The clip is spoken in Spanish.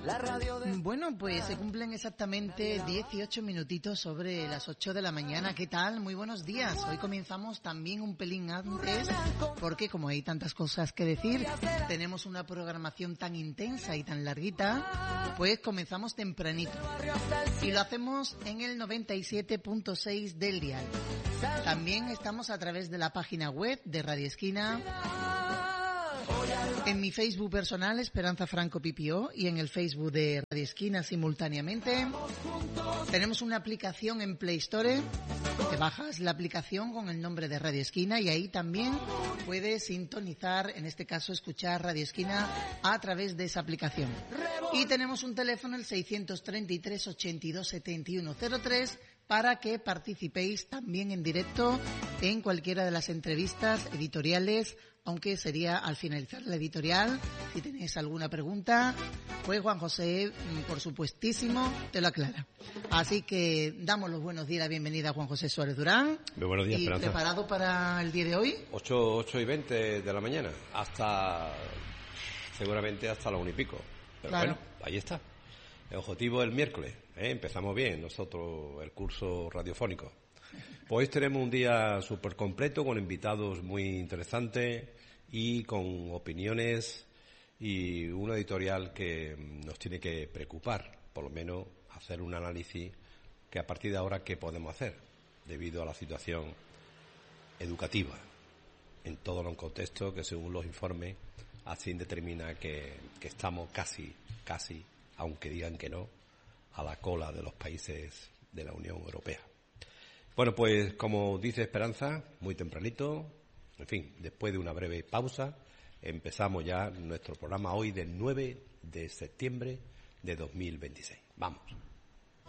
Bueno, pues se cumplen exactamente 18 minutitos sobre las 8 de la mañana. ¿Qué tal? Muy buenos días. Hoy comenzamos también un pelín antes porque como hay tantas cosas que decir, tenemos una programación tan intensa y tan larguita, pues comenzamos tempranito. Y lo hacemos en el 97.6 del dial. También estamos a través de la página web de Radio Esquina, en mi Facebook personal, Esperanza Franco Pipió, y en el Facebook de Radio Esquina simultáneamente. Tenemos una aplicación en Play Store. Te bajas la aplicación con el nombre de Radio Esquina y ahí también puedes sintonizar, en este caso escuchar Radio Esquina a través de esa aplicación. Y tenemos un teléfono, el 633 82 71 03, para que participéis también en directo en cualquiera de las entrevistas editoriales, aunque sería al finalizar la editorial. Si tenéis alguna pregunta, pues Juan José, por supuestísimo, te lo aclara. Así que damos los buenos días, la bienvenida a Juan José Suárez Durán. Muy buenos días, Esperanza. ¿Preparado para el día de hoy? 8:20 de la mañana, seguramente hasta las 1:00 y pico. Pero claro. Bueno, ahí está. El objetivo es el miércoles, empezamos bien nosotros el curso radiofónico. Pues hoy tenemos un día súper completo con invitados muy interesantes y con opiniones y una editorial que nos tiene que preocupar, por lo menos hacer un análisis que a partir de ahora qué podemos hacer debido a la situación educativa en todos los contextos que según los informes así determina que estamos casi, aunque digan que no, a la cola de los países de la Unión Europea. Bueno, pues como dice Esperanza, muy tempranito, en fin, después de una breve pausa, empezamos ya nuestro programa hoy del 9 de septiembre de 2026. Vamos.